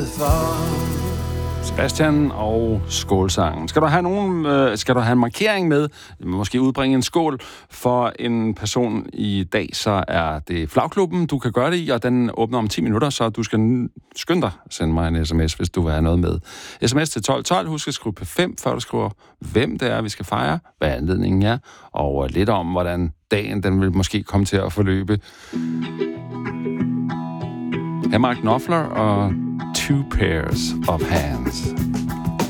Sebastian og skålsangen. Skal du have en markering med, måske udbringe en skål for en person i dag, så er det Flagklubben, du kan gøre det i, og den åbner om 10 minutter, så du skal skynde dig at sende mig en sms, hvis du vil have noget med. Sms til 1212, husk at skrive P5, før du skriver, hvem det er, vi skal fejre, hvad anledningen er, og lidt om, hvordan dagen den vil måske komme til at forløbe. Her er Mark Knopfler og Two Pairs of Hands.